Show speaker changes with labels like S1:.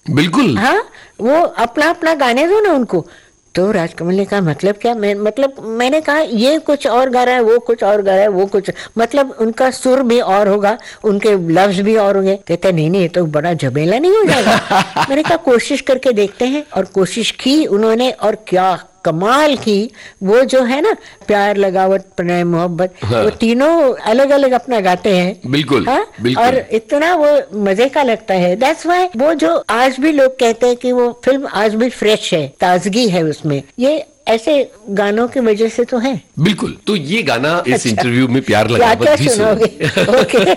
S1: बिल्कुल।
S2: हाँ, वो अपना अपना गाने दो ना उनको। तो राजकमल ने कहा मतलब क्या, मैंने कहा ये कुछ और गा रहा है, वो कुछ और गा रहा है, वो कुछ, मतलब उनका सुर भी और होगा, उनके लफ्ज भी और होंगे। कहते नहीं नहीं, ये तो बड़ा झमेला नहीं हो जाएगा। मैंने कहा कोशिश करके देखते हैं, और कोशिश की उन्होंने, और क्या कमाल की। वो जो है ना, प्यार लगावत प्रणय मोहब्बत,
S1: हाँ।
S2: वो तीनों अलग अलग अपना गाते हैं।
S1: बिल्कुल,
S2: हाँ?
S1: बिल्कुल।
S2: और इतना वो मजे का लगता है। दैट्स व्हाई वो जो आज भी लोग कहते हैं कि वो फिल्म आज भी फ्रेश है, ताजगी है उसमें, ये ऐसे गानों की वजह से तो है।
S1: बिल्कुल। तो ये गाना इस
S2: अच्छा,
S1: इंटरव्यू में प्यार
S2: क्या
S1: लगावत
S2: क्या
S1: भी
S2: सुनोगे?
S1: सुनेंगे।
S2: ओके।